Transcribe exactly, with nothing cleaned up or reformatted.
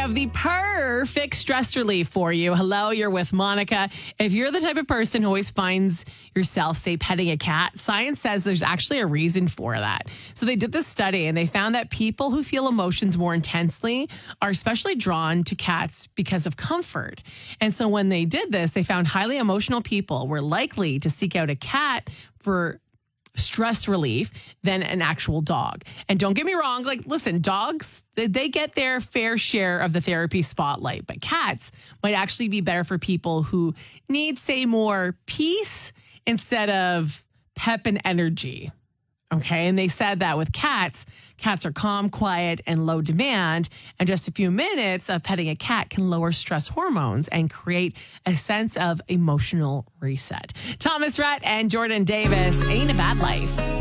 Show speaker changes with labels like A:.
A: have the perfect stress relief for you. Hello, you're with Monica. If you're the type of person who always finds yourself, say, petting a cat, science says there's actually a reason for that. So they did this study and they found that people who feel emotions more intensely are especially drawn to cats because of comfort. And so when they did this, they found highly emotional people were likely to seek out a cat for stress relief than an actual dog. And don't get me wrong, like, listen, dogs, they get their fair share of the therapy spotlight, but cats might actually be better for people who need, say, more peace instead of pep and energy. Okay. And they said that with cats, cats are calm, quiet, and low demand. And just a few minutes of petting a cat can lower stress hormones and create a sense of emotional reset. Thomas Rhett and Jordan Davis, Ain't a Bad Life.